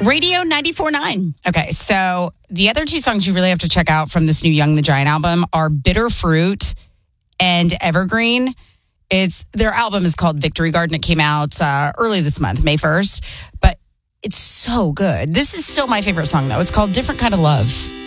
Radio 94.9. Okay, so the other two songs you really have to check out from this new Young the Giant album are Bitter Fruit and Evergreen. Their album is called Victory Garden. It came out early this month, May 1st, but it's so good. This is still my favorite song, though. It's called Different Kind of Love.